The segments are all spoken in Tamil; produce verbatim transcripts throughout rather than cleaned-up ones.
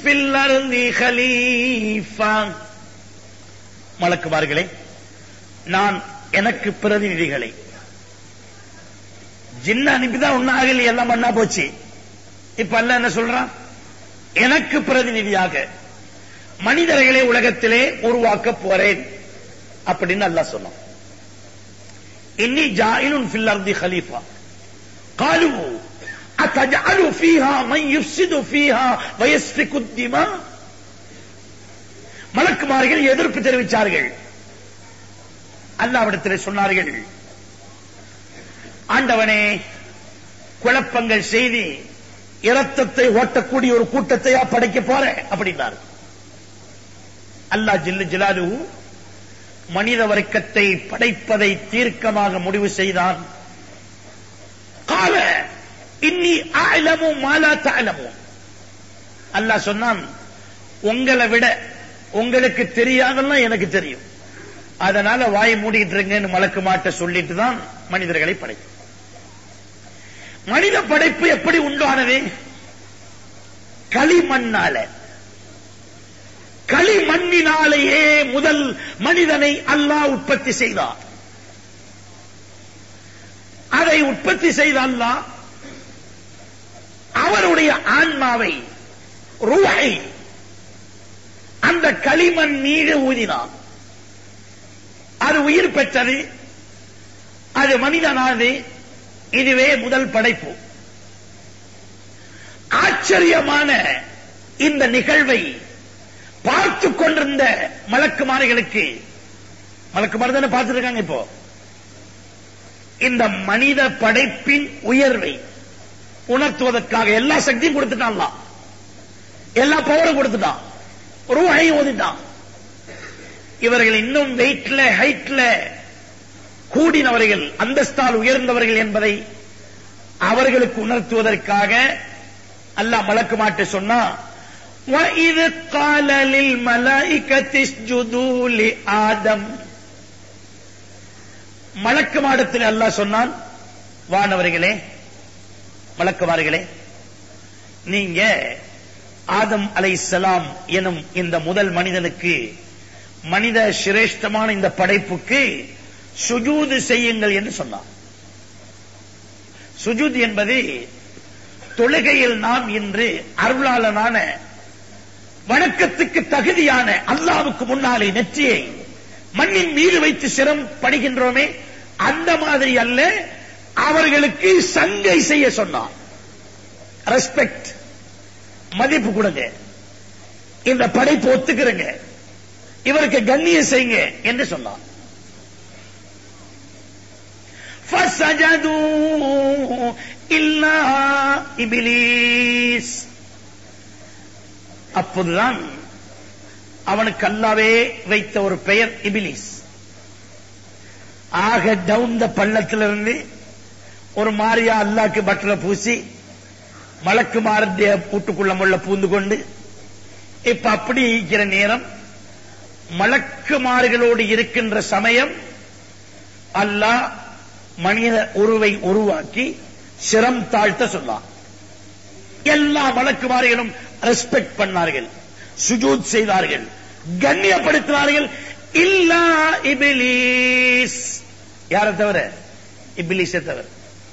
ஃபில் அர்தி கலீஃபா. மலக்குமார்களே, நான் எனக்கு பிரதிநிதிகளை ஜின்ன அனுப்பிதான் ஒன்னாகல, எல்லாம் பண்ணா போச்சு. இப்ப அல்லாஹ் என்ன சொல்றான்? எனக்கு பிரதிநிதியாக மனிதர்களை உலகத்திலே உருவாக்க போறேன் அப்படின்னு அல்லாஹ் சொன்னான். இன்னி ஜாயிலுன் ஃபில் அர்தி கலீஃபா. قالوا أتجعل فيها من يفسد فيها ويسفك الدماء. மலக்குமார்கள் எதிர்ப்பு தெரிவித்தார்கள். அல்லாஹ்விடத்தில் சொன்னார்கள், ஆண்டவனே, குழப்பங்கள் செய்து இரத்தத்தை ஓட்டக்கூடிய ஒரு கூட்டத்தையா படைக்க போற அப்படின்னார். அல்லாஹ் ஜல்ல ஜலாலுஹு மனித வர்க்கத்தை படைப்பதை தீர்க்கமாக முடிவு செய்தான். கால இன்னி அஅலமு மா லா தஅலமூன். அல்லாஹ் சொன்னான், உங்களை விட உங்களுக்கு தெரியாதெல்லாம் எனக்கு தெரியும், அதனால வாய் மூடிட்டு இருங்கன்னு மலக்கு மாட்ட சொல்லிட்டு தான் மனிதர்களை படைக்கும். மனித படைப்பு எப்படி உண்டானது? களிமண்ணால. களிமண்ணினாலேயே முதல் மனிதனை அல்லாஹ் உற்பத்தி செய்தார். அதை உற்பத்தி செய்த அல்லாஹ் அவருடைய ஆன்மாவை, ரூஹை அந்த களிமண் மீது ஊதினார். அது உயிர் பெற்றது, அது மனிதனானது. இதுவே முதல் படைப்பு. ஆச்சரியமான இந்த நிகழ்வை பார்த்துக் கொண்டிருந்த மலக்குமார்களுக்கு, மலக்குமார் தானே பார்த்துட்டு இருக்காங்க, இப்போ இந்த மனித படைப்பின் உயர்வை உணர்த்துவதற்காக எல்லா சக்தியும் கொடுத்துட்டான், எல்லா பவரும் கொடுத்துட்டான், ரூஹையும் ஓதிட்டான். இவர்கள் இன்னும் வெயிட்ல ஹைட்ல கூடினவர்கள், அந்தஸ்தால் உயர்ந்தவர்கள் என்பதை அவர்களுக்கு உணர்த்துவதற்காக அல்லாஹ் மலக்கு மாட்டு சொன்னா, وَإِذْ قَالَ لِلْمَلَائِكَةِ اسْجُدُوا لِآدَمَ. மலக்கு மாடத்தில் அல்லாஹ் சொன்னான், வானவர்களே, மலக்குமார்களே, நீங்க ஆதம் அலைஹிஸ்ஸலாம் எனும் இந்த முதல் மனிதனுக்கு, மனித சிரேஷ்டமான இந்த படைப்புக்கு சுஜூது செய்யுங்கள் என்று சொன்னார். சுஜூத் என்பது தொழுகையில் நாம் இன்று அருளாளனான வணக்கத்துக்கு தகுதியான அல்லாஹ்வுக்கு முன்னாலே நெற்றியை மண்ணின் மீது வைத்து சிரம் பணிகின்றோமே, அந்த மாதிரி அல்ல, அவர்களுக்கு சங்கை செய்ய சொன்னார். ரெஸ்பெக்ட், மதிப்பு கொடுங்க, இந்த படைப்பு ஒத்துக்கிறங்க, இவருக்கு கண்ணியம் செய்யுங்க என்று சொன்னார். فَسَجَدُوا إِلَّا إِبْلِيسَ. அப்போதுதான் அவனுக்கு அல்லாவே வைத்த ஒரு பெயர் இபிலிஸ். ஆக டவுன் த பள்ளத்திலிருந்து ஒரு மாரியா அல்லாஹ்க்கு பட்டரை பூசி மலக்கு மாரத்திய பூட்டுக்குள்ள முள்ள பூந்து கொண்டு இப்ப அப்படி இருக்கிற நேரம், மலக்குமார்களோடு இருக்கின்ற சமயம் அல்லாஹ் மனித உருவை உருவாக்கி சிரம் தாழ்த்த சொன்னார். எல்லா மலக்குமார்களும் ரெஸ்பெக்ட் பண்ணார்கள், சுஜூத் செய்தார்கள், கண்ணியப்படுத்தினார்கள். இல்லா இபிலிஸ், யாரை தவிர? இபிலிஸை தவிர.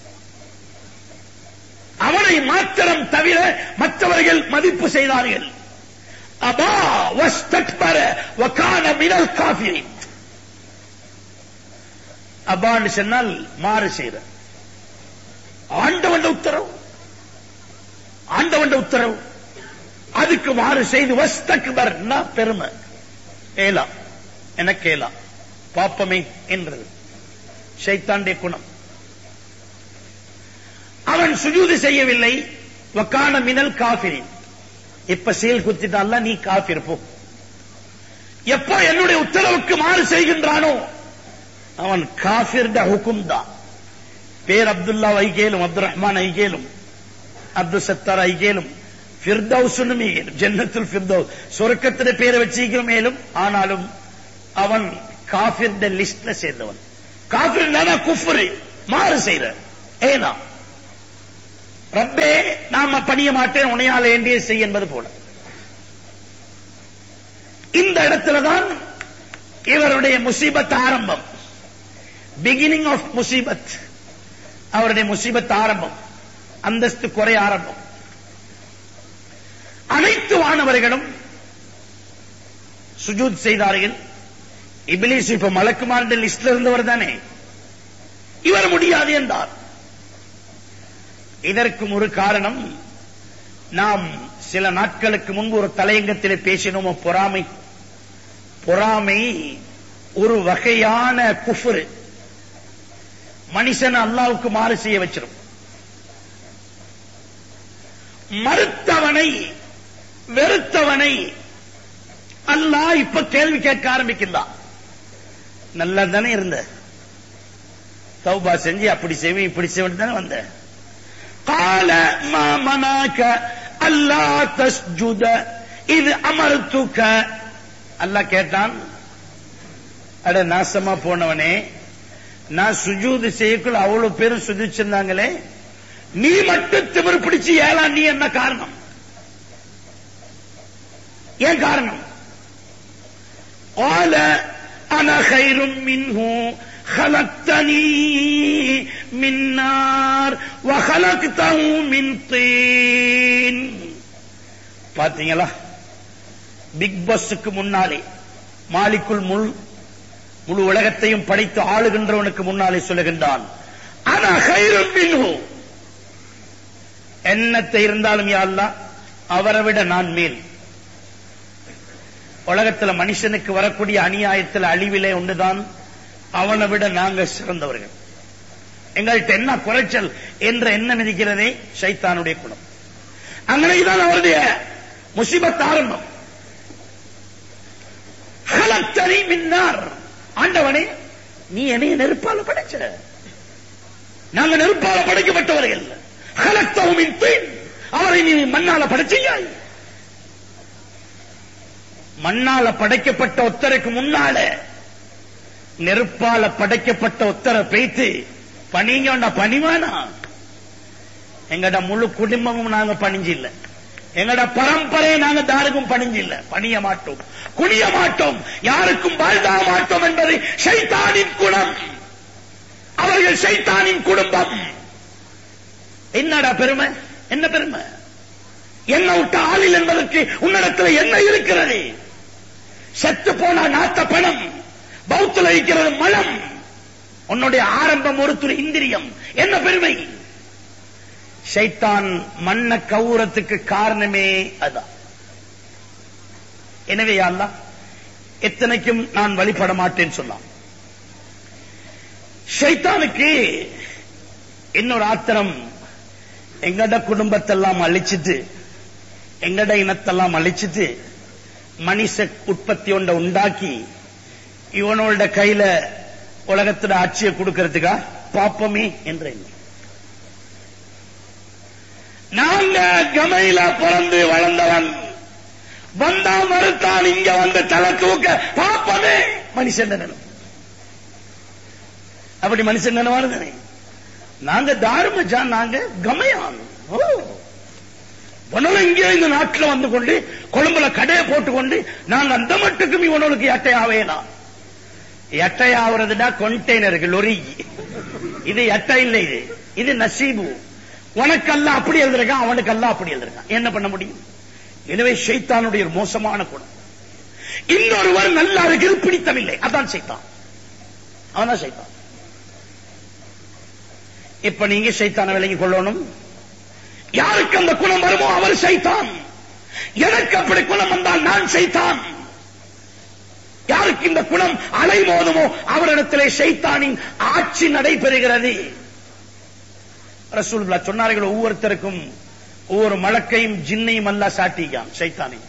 அவனை மாத்திரம் தவிர மற்றவர்கள் மதிப்பு செய்தார்கள். அபா வஸ்தக்பர வகான மினல் காஃபிரின். அபான்னு சொன்னால் மாறு செய்த. ஆண்டவன் உத்தரவு, ஆண்டவன் உத்தரவு, அதுக்கு மாறு செய்து வஸ்தக்பர் பெருமை, ஏலா எனக்கு ஏலா பாப்பமே என்றது ஷைத்தானுடைய குணம். அவன் சுஜூது செய்யவில்லை. வகான மினல் காஃபிரின். இப்ப சீல் குத்திட்டால நீ காஃபிர் போ. எப்போ என்னுடைய உத்தரவுக்கு மாறு செய்கின்றானோ அவன் காஃபிர் ஹுக்கும் தான். பேர் அப்துல்லா ஐகேலும், அப்துல் ரஹ்மான் ஐகேலும், அப்துல் சத்தார் ஐகேலும், ஃபிர்தௌஸ் ஜன்னத்துல் ஃபிர்தௌஸ் சொர்க்கத்திலே பேரை வச்சிருக்கிற மேலும், ஆனாலும் அவன் காஃபிர் லிஸ்ட்ல சேர்ந்தவன். காஃபிர் குஃப்ர், மாறு செய்யற. ஏனா ரப்பே நாம பணிய மாட்டேன் உனையால வேண்டிய செய் என்பது போல. இந்த இடத்துலதான் இவருடைய முசீபத் ஆரம்பம். பிகினிங் ஆஃப் முசீபத். அவருடைய முசீபத் ஆரம்பம், அந்தஸ்து குறை ஆரம்பம். அனைத்து வானவர்களும் சுஜூத் செய்தார்கள். இப்லீஸ் இப்ப மலக்குமார்ந்த லிஸ்ட்ல இருந்தவர் தானே, இவர் முடியாது என்றார். இதற்கும் ஒரு காரணம், நாம் சில நாட்களுக்கு முன்பு ஒரு தலையங்கத்திலே பேசினோமோ, பொறாமை. பொறாமை ஒரு வகையான குஃப்ர். மனுஷன் அல்லாஹ்வுக்கு மாறு செய்ய வச்சிரும். மறுத்தவனை, வெறுத்தவனை அல்லாஹ் இப்ப கேள்வி கேட்க ஆரம்பிக்கிறான். நல்லா தானே இருந்த, தௌபா செஞ்சு அப்படி செய்வேன் இப்படி செய்வேன் தானே வந்த. கால மா மனாக அல்லா தஸ்ஜுத இது அமர்த்துக. அல்லாஹ் கேட்டான், அட நாசமா போனவனே, நான் சுஜூது செய்யக்குள்ள அவ்வளவு பேரும் சுஜூதிச்சிருந்தாங்களே, நீ மட்டும் திமிர் பிடிச்சு ஏலா, நீ என்ன காரணம்? ஏன் காரணம்? قال انا خير منه خلقتني من نار وخلقته من طين. பாத்தீங்களா, பிக் பாஸ்க்கு முன்னாலே, மாலிக்குல் முல் முழு உலகத்தையும் படைத்து ஆளுகின்றவனுக்கு முன்னாலே சொல்லுகின்றான், انا خير منه. என்னத்தை இருந்தாலும் யா அல்லாஹ், அவரை விட நான் மேல். உலகத்தில் மனுஷனுக்கு வரக்கூடிய அநியாயத்தில் அழிவிலே ஒன்றுதான், அவனை விட நாங்க சிறந்தவர்கள். எங்கள்கிட்ட என்ன குறைச்சல் என்ற எண்ணம் இருக்கிறதே ஷைத்தானுடைய குணம். அங்கனைதான் அவருடைய முசீபத் ஆரம்பம். ஹலக்தனி மின் நார். ஆண்டவனே, நீ என்னை நெருப்பால படைச்ச, நாங்க நெருப்பால படைக்கப்பட்டவர்கள். ஹலக்தஹு மின் தீன். அவரை நீ மண்ணால படைச்சியாய். மண்ணால படைக்கப்பட்ட ஒத்தருக்கு முன்னால நெருப்பால படைக்கப்பட்ட ஒத்தரை பேய்த்து பணிங்க பணிவானா? எங்கட முழு குடும்பமும் நாங்க பணிஞ்சில்ல, எங்கட பரம்பரையை நாங்க தாருக்கும் பணிஞ்சில்ல, பணிய மாட்டோம், குனிய மாட்டோம், யாருக்கும் வாழ்தாக மாட்டோம் என்பது ஷைத்தானின் குணம். அவர்கள் ஷைத்தானின் குடும்பம். என்னடா பெருமை? என்ன பெருமை? என்ன விட்ட ஆளில் என்பதற்கு உன்னிடத்தில் என்ன இருக்கிறது? செத்து போன நாத்த பணம், பௌத்துல இருக்கிறது மலம். உன்னுடைய ஆரம்பம் ஒரு துளி இந்திரியம். என்ன பெருமை? ஷைத்தான் மண்ண கவுரத்துக்கு காரணமே அதான். எனவே யா அல்லாஹ், எத்தனைக்கும் நான் வழிபட மாட்டேன்னு சொன்னான். ஷைத்தானுக்கு இன்னொரு ஆத்திரம், எங்கட குடும்பத்தெல்லாம் அழிச்சிட்டு, எங்கட இனத்தெல்லாம் அழிச்சிட்டு, மனுஷ உற்பத்தி ஒன்றை உண்டாக்கி இவனோட கையில உலகத்தோட ஆட்சியை கொடுக்கிறதுக்கா பாப்பமே என்ற எண்ணம். நாங்க கமையில பிறந்து வளர்ந்தவன், வந்தா மறுத்தான், இங்க வந்து தலை தூக்க பாப்பமே மனுஷன் நினைவு. அப்படி மனுஷன் நினைவானு. நாங்க தாருமஜான், நாங்க கமையான். இங்கே இந்த நாட்டில் வந்து கொண்டு கொழும்புல கடையை போட்டுக்கொண்டு நாங்க அந்த மட்டுக்கும் இவனுக்கு எட்டையாவேனா? எட்டையாவதுடா கொண்டெய்னர்கள் லொரி. இது எட்டை இல்லை, இது இது நசீபு. உனக்கெல்லாம் அப்படி எழுதிருக்கான், அவனுக்கெல்லாம் அப்படி எழுதிருக்கான். என்ன பண்ண முடியும்? எனவே ஷைத்தானுடைய ஒரு மோசமான குணம். இன்னொருவர் நல்ல அருகில் பிடித்தவில்லை, அதான் ஷைத்தான். அவன்தான் ஷைத்தான். இப்ப நீங்க ஷைத்தான விலகிக் கொள்ளணும். யாருக்கு அந்த குணம் வருமோ அவர் ஷைத்தான். எனக்கு அப்படி குணம் வந்தால் நான் ஷைத்தான். யாருக்கு இந்த குணம் அலைமோதுமோ அவரிடத்திலே ஷைத்தானின் ஆட்சி நடைபெறுகிறது. ரசூலுல்லாஹ் சொன்னார்கள், ஒவ்வொருத்தருக்கும் ஒவ்வொரு மலக்கையும் ஜின்னையும் அல்லாஹ் சாட்டிக்கான், ஷைத்தானையும்.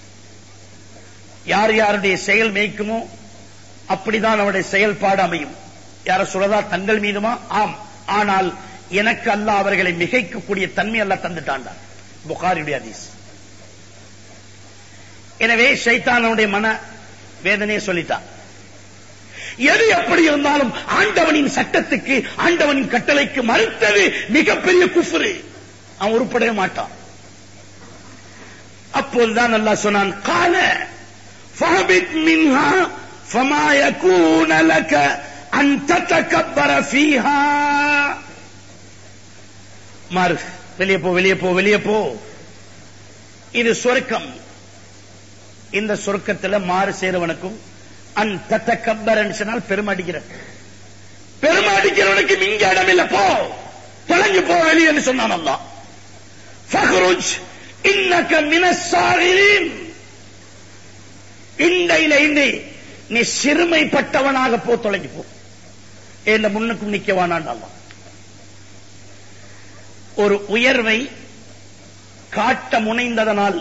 யார் யாருடைய செயல் மேய்க்குமோ அப்படிதான் அவருடைய செயல்பாடு அமையும். யார சொல்லதா தங்கள் மீதுமா? ஆம். ஆனால் எனக்கு அல்லாஹ் அவர்களை மிகைக்கக்கூடிய தன்மை அல்லாஹ் தந்துட்டான். புகாரியுடைய ஹதீஸ். எனவே ஷைத்தானுடைய மன வேதனையை சொல்லிட்டான். எது எப்படி இருந்தாலும் ஆண்டவனின் சட்டத்துக்கு, ஆண்டவனின் கட்டளைக்கு மறுத்தது மிகப்பெரிய குஃப்ரு. அவன் உருப்படவே மாட்டான். அப்போதுதான் அல்லாஹ் சொன்னான், கால فَهْبِطْ مِنْهَا فَمَا يَكُونَ لَكَ أَنْ تَتَكَبَّرَ فِيهَا. மாறு, வெளியே போ, வெளியே போ, வெளியே போ. இது சொர்க்கம். இந்த சொர்க்கத்துல மாறு சேருவனுக்கும் அன் தத்தக்கப்பர் சொன்னால் பெருமடிக்கிற பெருமடிக்கிறவனுக்கு இங்க இடம் இல்ல, போ, தொலைஞ்சு போ வெளியே சொன்னான் அல்லாஹ். ஃபக்ருஜ் இன்னக மினஸ் சாகிரீன். இண்டையில இன்றி நீ சிறுமைப்பட்டவனாக போ, தொலைஞ்சு போ, என்ன முன்னுக்கும் நிக்கவானான் அல்லாஹ். ஒரு உயர்வை காட்ட முனைந்ததனால்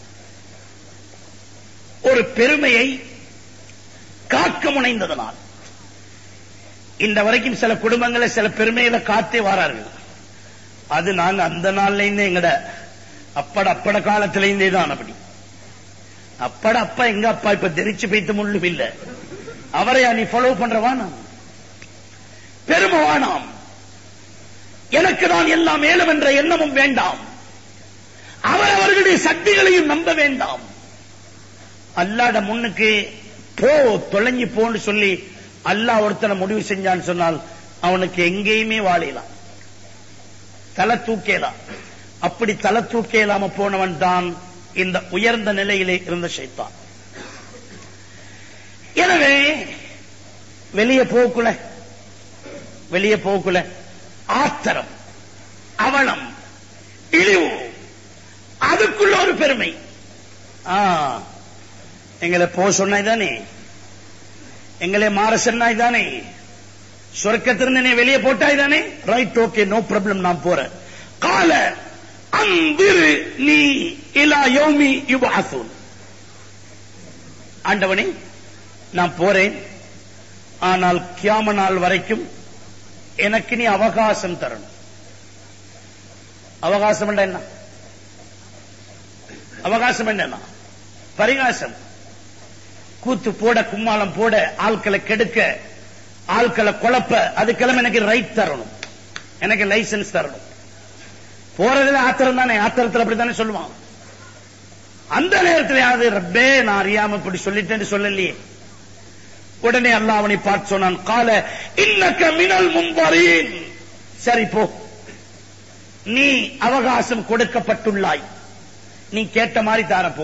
ஒரு பெருமையை காக்க முனைந்ததனால் இந்த வரைக்கும் சில குடும்பங்களை சில பெருமைகளை காத்தே வாரார்கள். அது நாங்க அந்த நாள்ல இருந்தே எங்கட அப்பட அப்பட காலத்தில இருந்தே தான் அப்படி. அப்பட அப்பா எங்க அப்பா இப்ப தெரிச்சு பைத்து முள்ளும் இல்ல, அவரையா நீ ஃபாலோ பண்றவானா? பெருமை வானாம். எனக்கு தான் எல்லாம் மேலும் என்ற எண்ணமும் வேண்டாம். அவர் அவர்களுடைய சக்திகளையும் நம்ப வேண்டாம். அல்லாஹ்ட முன்னுக்கு போ, தொலைஞ்சு போன்னு சொல்லி அல்லாஹ் ஒருத்தனை முடிவு செஞ்சான்னு சொன்னால் அவனுக்கு எங்கேயுமே வாழலாம், தலை தூக்கலாம். அப்படி தலை தூக்கலாம போனவன் தான் இந்த உயர்ந்த நிலையிலே இருந்த ஷைத்தான். எனவே வெளியே போக்குல வெளியே போக்குல ஆத்திரம், அவலம், இழிவு, அதுக்குள்ள ஒரு பெருமை. எங்களை போ சொன்னாய் தானே, எங்களை மாற சொன்னாய் தானே, சொர்க்கத்திலிருந்து வெளியே போட்டாய் தானே, ரைட், ஓகே, நோ ப்ராப்ளம், நான் போறேன். கால அந்திரு நீ இலா யௌமி யுபஅஸூன். ஆண்டவனே நான் போறேன், ஆனால் கியாம நாள் வரைக்கும் எனக்கு நீ அவகாசம் தரணும். அவகாசம் என்ன? அவகாசம் என்ன? பரிகாசம். கூத்து போட, கும்மாளம் போட, ஆட்களை கெடுக்க, ஆட்களை குழப்ப, அதுக்கெல்லாம் எனக்கு ரைட் தரணும், எனக்கு லைசன்ஸ் தரணும். போறதுல ஆத்திரம் தானே, ஆத்திரத்தில் அப்படித்தானே சொல்லுவான். அந்த நேரத்தில் யாரு ரப்பே நான் அறியாம இப்படி சொல்லிட்டேன்னு சொல்லலையே. உடனே அல்லாஹ் அவனை பார்த்து சொன்னான், கால இன்னக மினல் முன்தரீன். சரி போ, நீ அவகாசம் கொடுக்கப்பட்டுள்ளாய், நீ கேட்ட மாதிரி தார போ.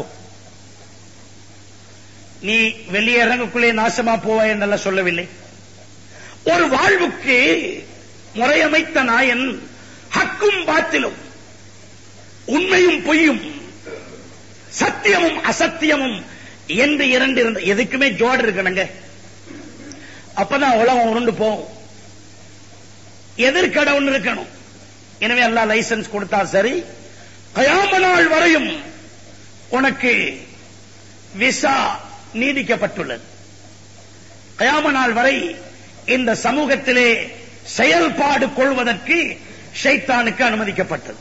நீ வெளியே இறங்கக்குள்ளே நாசமா போவாய் என்றெல்லாம் சொல்லவில்லை. ஒரு வாழ்வுக்கு முறையமைத்த நாயன் ஹக்கும் பாத்திலும், உண்மையும் பொய்யும், சத்தியமும் அசத்தியமும் என்று இரண்டு இருந்த எதுக்குமே ஜோடு இருக்கணுங்க. அப்பதான் உலகம் உருண்டு போகும். எதிர்கடை ஒன்று இருக்கணும். எனவே எல்லாம் லைசன்ஸ் கொடுத்தா சரி, கயாம நாள் வரையும் உனக்கு விசா நீடிக்கப்பட்டுள்ளது. கயாம நாள் வரை இந்த சமூகத்திலே செயல்பாடு கொள்வதற்கு ஷைத்தானுக்கு அனுமதிக்கப்பட்டது.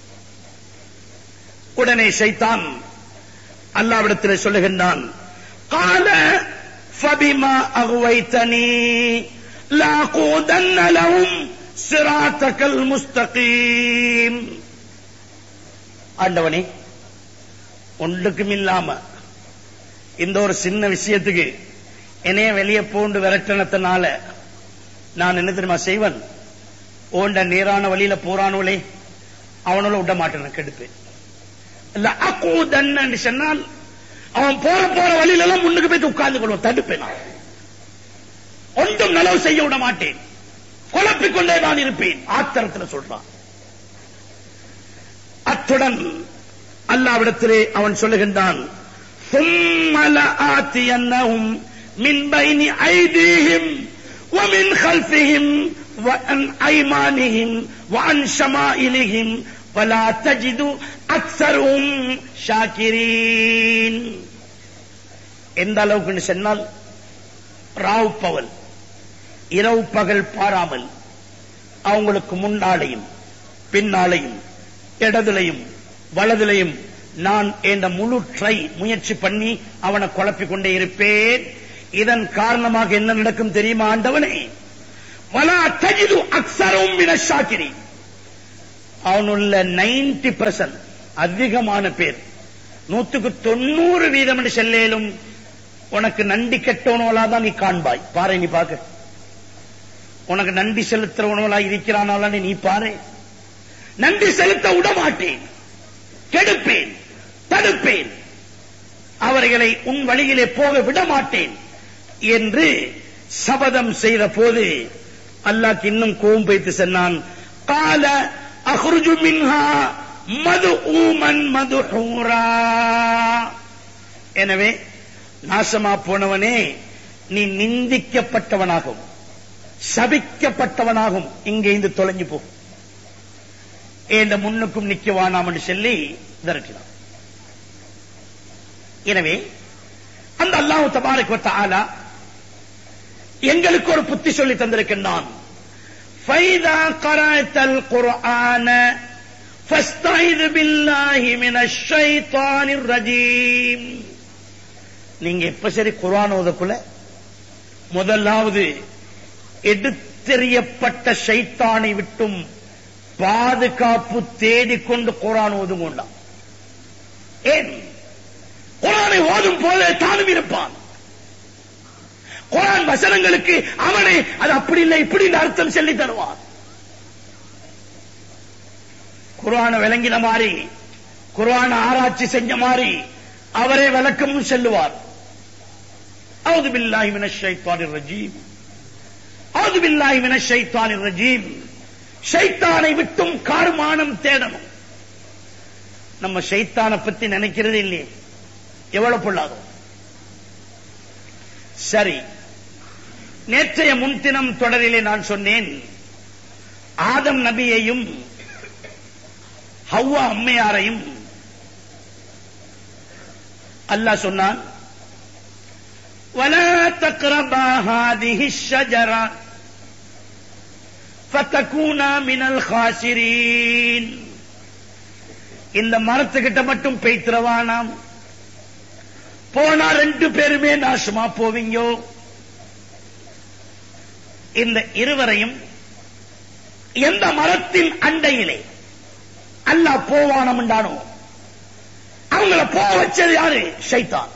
உடனே ஷைத்தான் அல்லாஹ்விடத்தில் சொல்லுகின்றான், கால ஃபபிமா அக்வைதனி லாகூதன்ன லஹும் சிராத்தகல் முஸ்தகீம். ஆண்டவனே ஒன்றுக்கும் இல்லாம இந்த ஒரு சின்ன விஷயத்துக்கு என்னைய வெளியே போண்டு விரட்டனத்தினால நான் என்ன தெரியுமா செய்வன்? ஓண்ட நீரான வழியில போறானோலே அவனோட விட மாட்டேன், கெடுப்பேன். லஅகூதன்ன சொன்னால் அவன் போற போற வழியில எல்லாம் முன்னுக்கு போய் உட்கார்ந்து கொள்வோம், தடுப்பேன். நான் ஒன்றும் நலவு செய்ய விட மாட்டேன், குழப்பிக் கொண்டே தான் இருப்பேன். ஆத்திரத்தில் சொல்றான். அத்துடன் அல்லாஹ்விடத்திலே அவன் சொல்லுகின்றான், ثُمَّ لَآتِيَنَّهُمْ مِنْ بَيْنِ أَيْدِيهِمْ وَمِنْ خَلْفِهِمْ وَعَنْ أَيْمَانِهِمْ وَعَنْ شَمَائِلِهِمْ وَلَا تَجِدُ أَكْثَرَهُمْ شَاكِرِينَ. எந்த அளவுக்கு சொன்னால், ராவ் பகல் இரவு பகல் பாராமல் அவங்களுக்கு முன்னாலையும் பின்னாலையும் இடதுலையும் வலதுலையும் நான் என்ற முழு ட்ரை முயற்சி பண்ணி அவனை குழப்பிக் கொண்டே இருப்பேன். இதன் காரணமாக என்ன நடக்கும் தெரியுமா ஆண்டவனே? வலா தஜிது அக்ஸரஹும் மினஷ் ஷாக்கிரீன். அவனுள்ள நைன்டி பெர்சென்ட் அதிகமான பேர், நூத்துக்கு தொண்ணூறு வீதம் என்று செல்லேலும் உனக்கு நன்றி கெட்டவனோலா தான் நீ காண்பாய். பாரு, நீ பாக்க. உனக்கு நன்றி செலுத்துறவனோலா இருக்கிறானால நீ பாரு. நன்றி செலுத்த விடமாட்டேன், கெடுப்பேன், தடுப்பேன், அவர்களை உன் வழியிலே போக விடமாட்டேன் என்று சபதம் செய்த போது அல்லாஹ் இன்னும் கோபம் வைத்து சொன்னான், கால அஹ்ருஜு மின்ஹா மதுஊமன் மதுஹூரா. எனவே நாசமா போனவனே, நீ நிந்திக்கப்பட்டவனாகும், சபிக்கப்பட்டவனாகும், இங்கே இருந்து தொலைஞ்சு போ, இந்த முன்னுக்கும் நிக்க வானாம் என்று சொல்லி விரட்டினான். எனவே அந்த அல்லாஹ் தபாரக வ தஆலா எங்களுக்கு ஒரு புத்தி சொல்லி தந்திருக்கின்றான். ஃபைதா கரஅத்தல் குர்ஆன ஃபஸ்தைது பில்லாஹி மினஷ் ஷைத்தானிர் ரஜீம். நீங்க எப்ப சரி குர்ஆன் ஓதக்குள்ள முதலாவது எடுத்தெறியப்பட்ட ஷைத்தானை விட்டும் பாதுகாப்பு தேடிக்கொண்டு குர்ஆன் ஓதுங்கொண்டான். ஏன்? குர்ஆனை ஓதும் போதே தானும் இருப்பான். குர்ஆன் வசனங்களுக்கு அவனை அது அப்படி இல்லை இப்படி அர்த்தம் சொல்லி தருவான். குர்ஆனை விளங்கின மாதிரி, குர்ஆனை ஆராய்ச்சி செஞ்ச மாதிரி அவரே விளக்கமும் சொல்லுவார். அவுது பில்லாஹி மினஷ் ஷைத்தானிர் ரஜீம், அவுது பில்லாஹி மினஷ் ஷைத்தானிர் ரஜீம். ஷைத்தானை விட்டும் கார்மானம் தேடணும். நம்ம ஷைத்தானை பத்தி நினைக்கிறது இல்லையே, எவ்வளவு பொல்லாதோ. சரி, நேற்றைய முன்தினம் தொடரிலே நான் சொன்னேன், ஆதம் நபியையும் ஹவ்வா அம்மையாரையும் அல்லாஹ் சொன்னான், வலா தக்ரபா ஹாதிஹி ஷஜரா ஃபதகூனா மினல் காசிரீன். இந்த மரத்துக்கிட்ட மட்டும் பேய்த்திரவானாம், போனா ரெண்டு பேருமே நாசமா போவீங்க. இந்த இருவரையும் எந்த மரத்தின் அண்டையிலே அல்லாஹ் போவானம் என்றானோ அவங்கள போக வச்சது யாரு? ஷைத்தான்.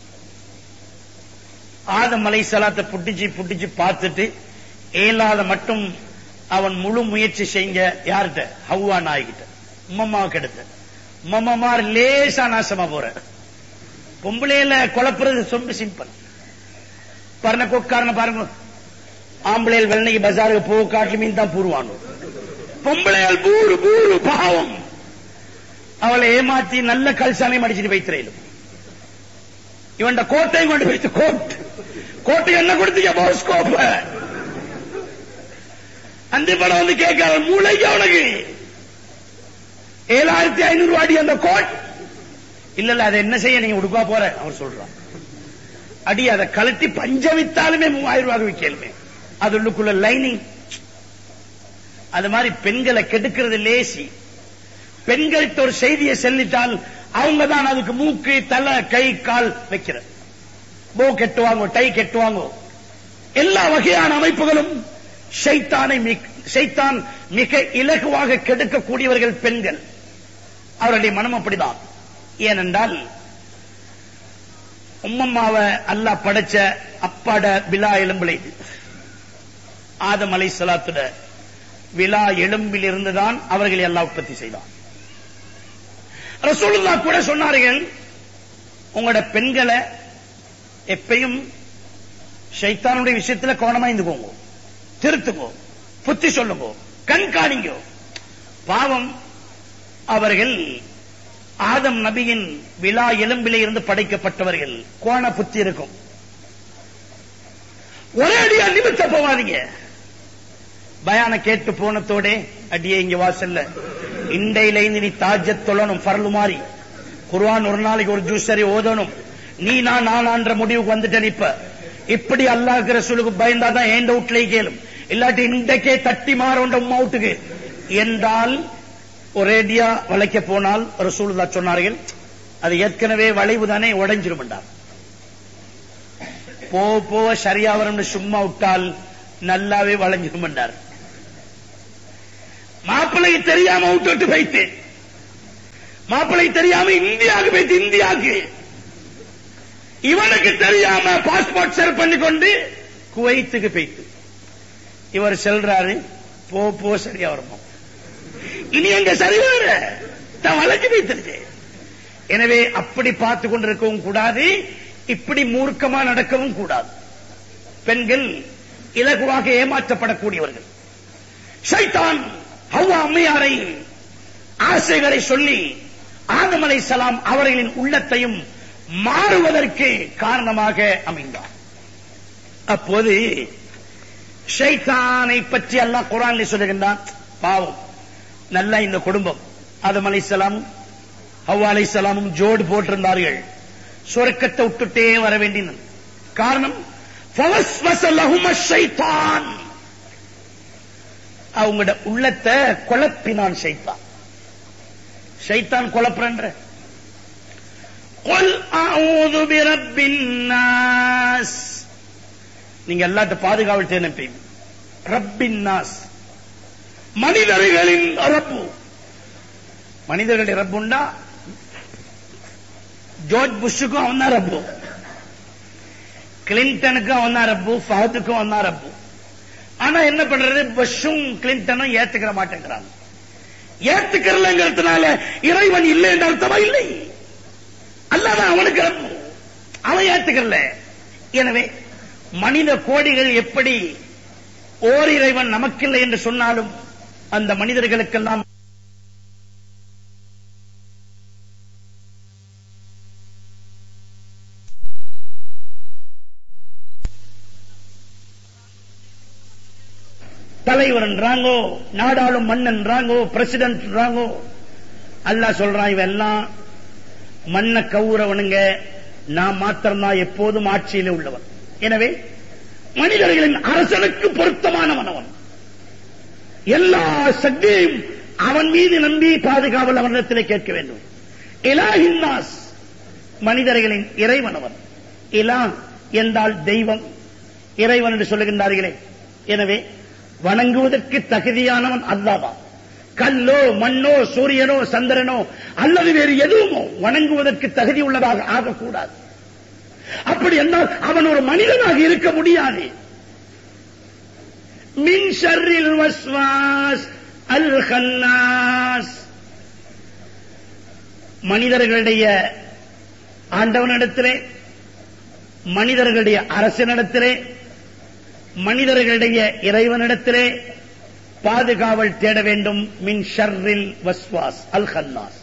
ஆதம் அலைஹிஸ்ஸலாத்தை புட்டிச்சு புட்டிச்சு பார்த்துட்டு ஏலாத மட்டும் அவன் முழு முயற்சி செய்ய யார்கிட்ட? ஹவ்வா நாய்கிட்ட, உம்மம்மாவுக்கு எடுத்த. உம்மம்மார் லேசா நாசமா போற. பொம்பளையில குழப்புறது ரொம்ப சிம்பிள். பாருங்க, கொக்காரன பாருங்க, ஆம்பளையில் வெள்ளனைக்கு பஜாருக்கு போக காட்டு மீன் தான் பூருவானோ. பொம்பளையால் பூரு பூரு பாவம். அவளை ஏமாத்தி நல்ல கல்சானை மடிச்சிட்டு வைத்திரையிலும். இவன் கோட்டையும் கொண்டு வைத்து கோட் கோட்டை என்ன கொடுத்தீங்க போஸ்கோப்ப அந்த படம் வந்து கேட்க மூளைக்கு அவனுக்கு ஏழாயிரத்தி ஐநூறு ரூபாய் அந்த கோட். இல்ல இல்ல அதை என்ன செய்ய நீங்க உடுப்பா போற அவர் சொல்றான். அடி அதை கலட்டி பஞ்ச வித்தாலுமே மூவாயிரம் ரூபாய் விற்கலுமே, அது உள்ளுக்குள்ள லைனிங். அது மாதிரி பெண்களை கெடுக்கிறது லேசி. பெண்கள்கிட்ட ஒரு செய்தியை செல்லிட்டால் அவங்க தான் அதுக்கு மூக்கு தலை கை கால் வைக்கிற. போ கெட்டுவாங்க, டை கெட்டுவாங்க. எல்லா வகையான அமைப்புகளும் ஷைத்தானை ஷைத்தான் மிக இலகுவாக கெடுக்கக்கூடியவர்கள் பெண்கள். அவருடைய மனம் அப்படிதான். ஏனென்றால் உம்மம்மாவை அல்லாஹ் படைச்ச அப்பாட விழா எலும்பிலை ஆதம் அலைஹிஸ்ஸலாத்துட விழா எலும்பில் இருந்துதான் அவர்களை அல்லாஹ் உற்பத்தி செய்தான். ரசூலுல்லாஹ் கூட சொன்னார்கள், உங்களோட பெண்களை எப்பயும் ஷைத்தானுடைய விஷயத்துல கவனமா இருந்துக்கோங்க, திருத்துக்கோ, புத்தி சொல்லுங்க, கண்காணிங்க. பாவம், அவர்கள் ஆதம் நபியின் விழா எலும்பிலே இருந்து படைக்கப்பட்டவர்கள். கோண புத்தி இருக்கும். ஒரே அடியா நிமித்த போவாதீங்க. பயான கேட்டு போனத்தோட அடியே இங்க வாசல்ல இண்டையில இருந்து நீ தாஜத் தொழணும், பரலு மாறி குர்ஆன் ஒரு நாளைக்கு ஒரு ஜூஸ் சரி ஓதணும். நீ நான் நானான்ற முடிவுக்கு வந்துட்டேன். இப்ப இப்படி அல்லாஹ்வுக்கு ரசூலுக்கு பயந்தாதான் ஏண்ட வீட்டுல கேளும், இல்லாட்டி இன்றைக்கே தட்டி மாறோண்ட உம்மா வீட்டுக்கு என்றால் ஒரேடியா வளைக்க போனால் ரசூலுல்லாஹ் சொன்னார்கள், அது ஏற்கனவே வளைவு தானே உடைஞ்சிரும் என்றார். போ போவ சரியா வரும்னு சும்மா விட்டால் நல்லாவே வளைஞ்சிரும் என்றார். மாப்பிள்ளை தெரியாம விட்டு போயிட்டு, மாப்பிள்ளை தெரியாம இந்தியாவுக்கு போயிட்டு இந்தியாவுக்கு இவனுக்கு தெரியாம பாஸ்போர்ட் செல் பண்ணி கொண்டு குவைத்துக்கு போயிட்டு இவர் செல்றாரு. போ போ சரியா வருமா, இனி எங்க சரி வர வழக்கு வைத்திருக்கு. எனவே அப்படி பார்த்து கொண்டிருக்கவும் கூடாது, இப்படி மூர்க்கமா நடக்கவும் கூடாது. பெண்கள் இலகுவாக ஏமாற்றப்படக்கூடியவர்கள். ஷைத்தான் ஹவ்வா அம்மையாரை ஆசைகளை சொல்லி ஆதம் அலைஹிஸ்ஸலாம் அவர்களின் உள்ளத்தையும் மாறுவதற்கு காரணமாக அமைந்தார். அப்போது ஷைத்தானை பற்றி அல்லாஹ் குர்ஆனில் சொல்லுகின்றான். பாவம், நல்ல இந்த குடும்பம் ஆதம் அலைஹிஸ்ஸலாம் ஹவ்வா அலைஹிஸ்ஸலாமும் ஜோடு போட்டிருந்தார்கள். சொர்க்கத்தை விட்டுட்டே வர வேண்டியது. காரணம் ஃபவஸ்வஸ லஹும ஷைத்தான், அவங்களோட உள்ளத்தை குழப்பினான் ஷைத்தான். ஷைத்தான் குழப்பறன்ற குல் அஊது பிரப்பின் நாஸ், நீங்க எல்லாத்த பாதுகாவல் தேனப்பீங்க. ரப்பின் நாஸ், மனிதர்களின் ரப்பு. மனிதர்களுடைய ரப்புண்டா ஜார்ஜ் புஷ்ஷுக்கும் அவன் தான் ரப்பு, கிளின்டனுக்கும் அவன் தான் ரப்பு, ஃபஹதுக்கும் அவன் தான் ரப்பு. ஆனா என்ன பண்றது, புஷ்ஷும் கிளின்டனும் ஏத்துக்கிற மாட்டேங்கிறாங்க. ஏத்துக்கிறலங்கிறதுனால இறைவன் இல்லை என்ற அர்த்தமா இல்லை, அல்லாதான் அவனுக்கு ரப்பு, அவன் ஏத்துக்கிறல. எனவே மனித கோடிகள் எப்படி ஓர் இறைவன் நமக்கில்லை என்று சொன்னாலும் அந்த மனிதர்களுக்கெல்லாம் தலைவர் என்றாங்கோ, நாடாளும் மன்னன் என்றாங்கோ, பிரசிடென்ட் என்றாங்கோ. அல்லாஹ் சொல்றான் இவெல்லாம் மண்ண கவுறவனுங்க, நான் மாத்திரம்தான் எப்போதும் ஆட்சியிலே உள்ளவன். எனவே மனிதர்களின் அரசனுக்கு பொருத்தமானவன் அவன். எல்லா சக்தியையும் அவன் மீது நம்பி பாதுகாவல் அவனிடத்திலே கேட்க வேண்டும். இலாஹின் நாஸ், மனிதர்களின் இறைவன் அவன். இலா என்றால் தெய்வம், இறைவன் என்று சொல்லுகின்றார்களே. எனவே வணங்குவதற்கு தகுதியானவன் அல்லாஹ்தான். கல்லோ மண்ணோ சூரியனோ சந்திரனோ அல்லது வேறு எதுவுமோ வணங்குவதற்கு தகுதி உள்ளதாக ஆகக்கூடாது. அப்படி என்றால் அவன் ஒரு மனிதனாக இருக்க முடியாது. மின் ஷர்ரில் வஸ்வாஸ் அல் கன்னாஸ், மனிதர்களுடைய ஆண்டவனிடத்திலே, மனிதர்களுடைய அரசனிடத்திலே, மனிதர்களுடைய இறைவனிடத்திலே பாதுகாவல் தேட வேண்டும். மின் ஷர்ரில் வஸ்வாஸ் அல் கன்னாஸ்.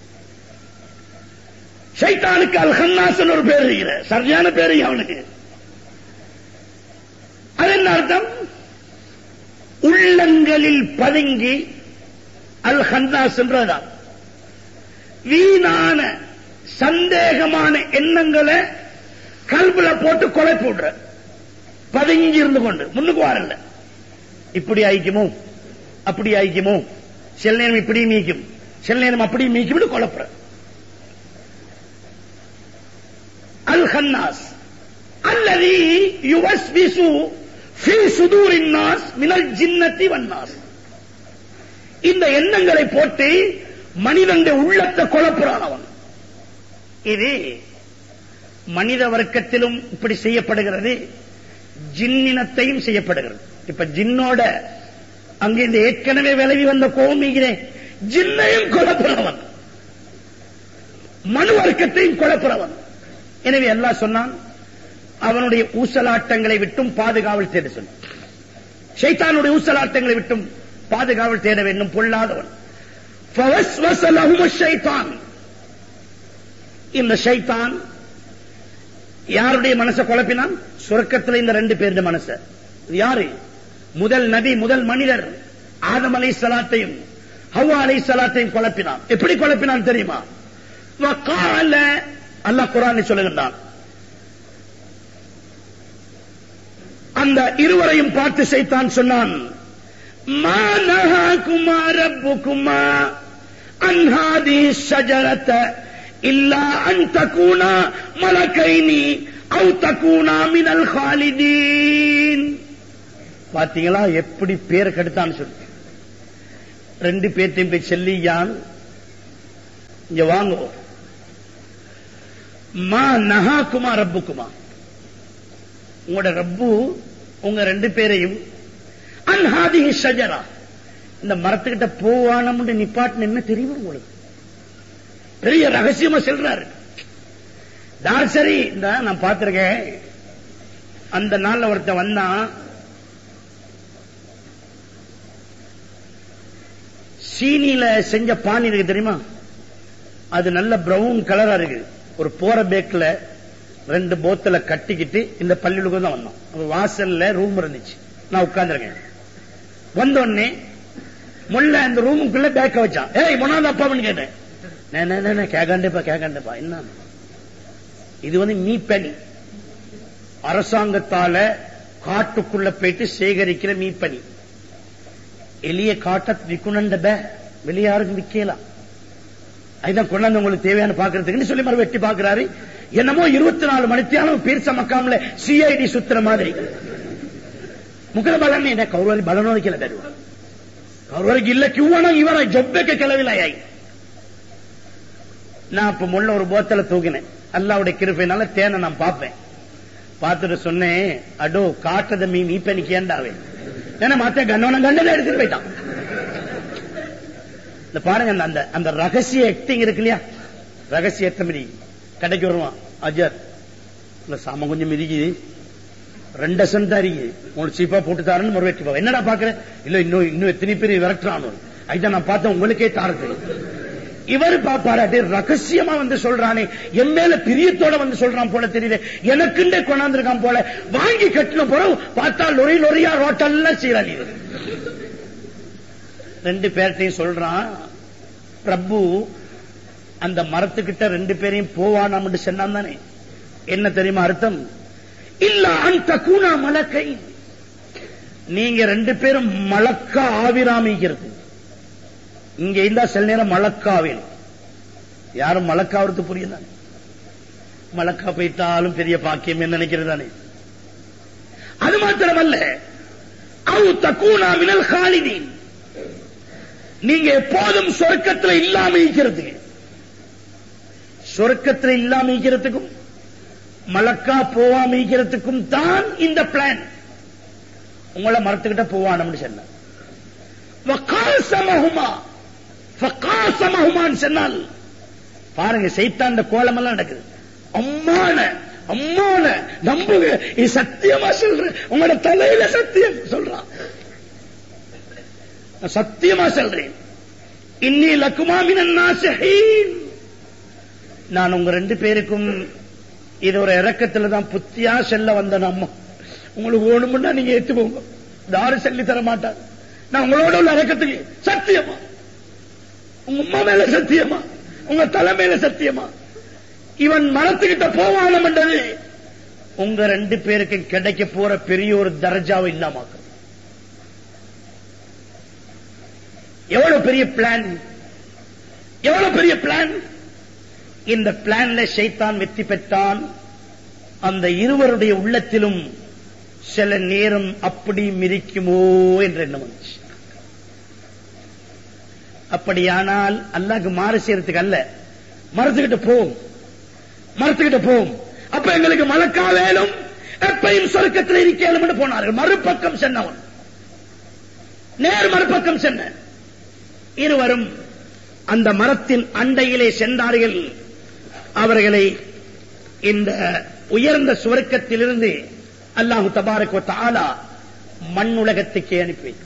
ஷைத்தானுக்கு அல் கன்னாஸ் ஒரு பேர் இருக்கிற, சரியான பேரு அவனுக்கு. அது என்ன அர்த்தம்? உள்ளங்களில் பதுங்கி அல் கன்னாஸ் என்றதான். வீணான சந்தேகமான எண்ணங்களை கல்புல போட்டு கொலை போடுற, பதுங்கி இருந்து கொண்டு முன்னுக்கு வரல. இப்படி ஆயிக்குமோ அப்படி ஆயிக்குமோ, சில நேரம் இப்படி மீக்கும், சில நேரம் அப்படி மீக்கும் குழப்புற. அல் கன்னாஸ் அல்லதி யுவஸ்விசு ஃபீ சுதூரின் நாஸ் மினல் ஜின்னத்தி வன்னாஸ். இந்த எண்ணங்களை போட்டு மனிதனுடைய உள்ளத்தை குழப்புறான் அவன். இது மனித வர்க்கத்திலும் இப்படி செய்யப்படுகிறது, ஜின்னினத்தையும் செய்யப்படுகிறது. இப்ப ஜின்னோட அங்கே இந்த ஏற்கனவே விலகி வந்த கோமிகிறேன், ஜின்னையும் குழப்புறவன், மனு வர்க்கத்தையும் குழப்புறவன். எனவே அல்லாஹ் சொன்னான் அவனுடைய ஊசலாட்டங்களை விட்டும் பாதுகாவல் தேட சொன்னான். ஷைத்தானுடைய ஊசலாட்டங்களை விட்டும் பாதுகாவல் தேட வேண்டும், பொல்லாதவன். ஃபவஸ்வஸ லஹுமு ஷைத்தான், இந்த ஷைத்தான் யாருடைய மனசை குழப்பினான்? சொர்க்கத்தில் இந்த ரெண்டு பேருடைய மனசை. யாரு? முதல் நபி, முதல் மனிதர் ஆதம் அலைஹிஸ்ஸலாத்தையும் ஹவ்வா அலைஹிஸ்ஸலாத்தையும் குழப்பினான். எப்படி குழப்பினான் தெரியுமா? வகால, அல்லாஹ் குர்ஆனில் சொல்லுகிறான், அந்த இருவரையும் பார்த்து ஷைத்தான் சொன்னான், மா நஹாகுமா ரப்புகுமா அன் ஹாதிஹி ஷஜரத இல்லா அன் தகூனா மலகைனி அவு தகூனா மினல் காலிதீன். பாத்தீங்களா எப்படி பேரை கெடுத்தான்னு சொல்லி. ரெண்டு பேர்த்தையும் போய் செல்லியான், இங்க வாங்க, மா நஹாகுமா ரப்புக்குமா, உங்களோட ரப்பு உங்க ரெண்டு பேரையும் அன் ஹாதிஹி ஷஜரா, இந்த மரத்துக்கிட்ட போவானம்னு நிப்பாட்டின என்ன தெரியுமா உங்களுக்கு? பெரிய ரகசியமா சொல்றாரு. தார் சரி, இந்த நான் பார்த்திருக்கேன். அந்த நாள்ல ஒருத்த வந்தா சீனியில செஞ்ச பானி இருக்கு தெரியுமா, அது நல்ல பிரவுன் கலரா இருக்கு. ஒரு போற பேக்ல ரெண்டு போத்தல கட்டிக்கிட்டு இந்த பள்ளிகளுக்கு தான் வந்தோம். வாசல்ல ரூம் இருந்துச்சு, நான் உட்கார்ந்துருக்கேன். வந்தோடனே முல்ல அந்த ரூமுக்குள்ள பேக்க வச்சான். ஏய் மொனாத அப்பான்னு கேட்டேன். கேட்காண்டேப்பா கேட்காண்டேப்பா என்ன இது வந்து மீப்பனி, அரசாங்கத்தால காட்டுக்குள்ள போயிட்டு சேகரிக்கிற மீப்பனி. எளிய காட்ட விக்குணண்ட வெளியாருக்கு விக்கலாம். அதுதான் கொண்டாந்து உங்களுக்கு தேவையான பாக்குறதுக்கு சொல்லி மறு வெட்டி பாக்குறாரு. என்னமோ இருபத்தி நாலு மணித்தியாலும் பீர்ச மக்காம்ல சிஐடி சுத்துற மாதிரி ಮುಖದ ಬಲನೇ ಇದೆ ಕೌರವರಿಗೆ ಬಲನೋರಿಕೆಲ್ಲ ತರುವ ಕೌರವರಿಗೆ ಇಲ್ಲ ಕ್ಯೂವಣ ಇವರ ಜೊಬ್ಬಕ್ಕೆ ಕೆಲವಿಲ್ಲ. நான் இப்ப முள்ள ஒரு போத்தல தூக்கினேன். அல்லாவுடைய கிருபையினால தேனை நான் பார்ப்பேன். பார்த்துட்டு சொன்னேன், அடோ காட்டுறத மீ மீப்ப நிக்கேண்டாவே ஏன்னா மாத்த கண்ணவன கண்டதை எடுத்துட்டு போயிட்டான். இந்த பாருங்க அந்த அந்த ரகசிய ஆக்டிங் இருக்கு இல்லையா, ரகசிய எத்தமதி கடைக்கு வருவான். அஜர் இல்ல சாம கொஞ்சம் மிதிக்குது, ரெண்டு சென்ட் தான் இருக்குது, உங்களுக்கு சீப்பா போட்டு தாருன்னு முறை வெட்டி போவேன். என்னடா பாக்குறேன், இல்ல இன்னும் இன்னும் எத்தனை பேர் விரட்டுறான். அதுதான் நான் பார்த்தேன், உங்களுக்கே தாரது. இவர் பாப்பாராட்டி ரகசியமா வந்து சொல்றானே, என் மேல பிரியத்தோட வந்து சொல்றான் போல தெரியுது, எனக்குண்டே கொண்டாந்துருக்கான் போல. வாங்கி கட்டின போல பார்த்தா லொரி லொரியா ரோட்டெல்லாம் சீராளி. ரெண்டு பேர்ட்டையும் சொல்றான், பிரபு அந்த மரத்துக்கிட்ட ரெண்டு பேரையும் போவானாம் சொன்னான் தானே. என்ன தெரியுமா அர்த்தம்? இல்ல அந்த கூணா மலக்கை, நீங்க ரெண்டு பேரும் மலக்கா ஆவிராமிக்கிறது. இங்க இருந்தா சில நேரம் மலக்காவில் யாரும் மலக்காவது புரியல. மலக்கா போயிட்டாலும் பெரிய பாக்கியம் என்ன நினைக்கிறதானே. அது மாத்திரமல்ல, அவு தக்கூனா மினல் காலிதீன், நீங்க எப்போதும் சொர்க்கத்தில் இல்லாம இருக்கிறது. சொர்க்கத்தில் இல்லாம இருக்கிறதுக்கும் மலக்கா போவாம இருக்கிறதுக்கும் தான் இந்த பிளான். உங்களை மரத்துக்கிட்ட போவானு சொன்ன சொன்னால் பாருங்க, சைத்தான் கோலம் எல்லாம் நடக்குது. அம்மான அம்மான நம்புங்க, இது சத்தியமா சொல்றேன், உங்களோட தலையில சத்தியம் சொல்றான், சத்தியமா சொல்றேன். இன்னி லக்குமா மினன் நாஸிஹீன், நான் உங்க ரெண்டு பேருக்கும் இது ஒரு இறக்கத்துல தான் புத்தியா செல்ல வந்த. நம்ம உங்களுக்கு ஓணுமுன்னா நீங்க ஏத்துக்கோங்க, யாரும் சொல்லி தர மாட்டாங்க. நான் உங்களோட உள்ள இறக்கத்துக்கு சத்தியமா, உங்க அம்மா மேல சத்தியமா, உங்க தலை மேல சத்தியமா, இவன் மரத்துக்கிட்ட போவானம் என்றது உங்க ரெண்டு பேருக்கு கிடைக்க போற பெரிய ஒரு தர்ஜாவை இல்லாம. எவ்வளவு பெரிய பிளான், எவ்வளவு பெரிய பிளான். இந்த பிளான்ல ஷைத்தான் வெற்றி பெற்றான். அந்த இருவருடைய உள்ளத்திலும் சில நேரம் அப்படி மிரிக்குமோ என்ற எண்ணம் வந்துச்சு. அப்படியானால் அல்லாஹ்க்கு மாறு செய்யறதுக்கு அல்ல, மரத்துக்கிட்ட போம், மரத்துக்கிட்ட போம், அப்ப எங்களுக்கு மலக்கா வேலும், எப்பையும் சொர்க்கத்தில் இருக்கேலும் என்று போனார்கள். மறுபக்கம் சென்னவன் நேர் மறுபக்கம் சென்ன இருவரும் அந்த மரத்தின் அண்டையிலே சென்றார்கள். அவர்களை இந்த உயர்ந்த சுவர்க்கத்திலிருந்து அல்லாஹு தபாரக் வ தஆலா மண் உலகத்துக்கு அனுப்பி வைக்கும்.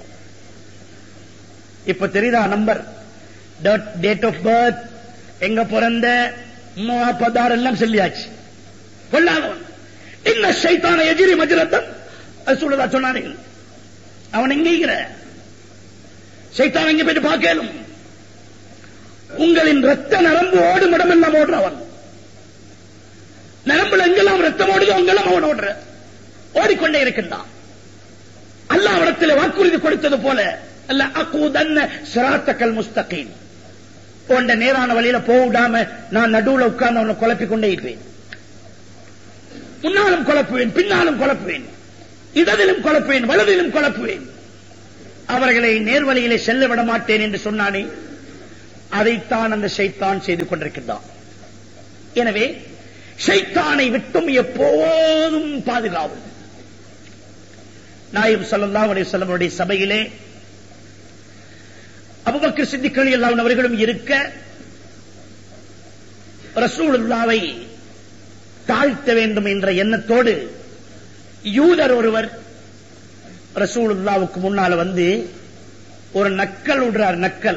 இப்ப தெரியுதா நம்பர், டேட் ஆஃப் பர்த், எங்க பிறந்த, பதார் எல்லாம் சொல்லியாச்சு. கொள்ளாதவன் இன்ன ஷைத்தான எஜிரி மஜ்ரத்தன், அது சொல்லதா சொன்னார்கள். அவன் எங்கிற ஷைத்தான் எங்க போயிட்டு பார்க்கலும். உங்களின் ரத்த நரம்பு ஓடும் இடமெல்லாம் ஓடுறவன், நரம்புல எங்கெல்லாம் ரத்தம் ஓடுதோ அங்கெல்லாம் அவன் ஓடுற ஓடிக்கொண்டே இருக்கின்றான். அல்லாஹ் இடத்தில் வாக்குறுதி கொடுத்தது போல, அல்ல அகூதன்ன சிராத்தக்கல் முஸ்தகீம், போன்ற நேரான வழியில போடாம நான் நடுவுல உட்கார்ந்து அவனை குழப்பிக் கொண்டே இருப்பேன். முன்னாலும் குழப்புவேன், பின்னாலும் குழப்புவேன், இடதிலும் குழப்புவேன், வலதிலும் குழப்புவேன். அவர்களை நேர்வழியிலே செல்ல விட மாட்டேன் என்று சொன்னானே, அதைத்தான் அந்த ஷைத்தான் செய்து கொண்டிருக்கின்றான். எனவே ஷைத்தானை விட்டும் எப்போதும் பாதுகாவல். நாயகம் ஸல்லல்லாஹு அலைஹி வஸல்லம் அவருடைய சபையிலே அபூபக்கர் சித்திக் ரலியல்லாஹு அன்ஹு அவர்களும் இருக்க, ரசூலுல்லாஹ்வை தாழ்த்த வேண்டும் என்ற எண்ணத்தோடு யூதர் ஒருவர் ரசூலுல்லாஹ்வுக்கு முன்னால வந்து ஒரு நக்கல் விடுறார். நக்கல்,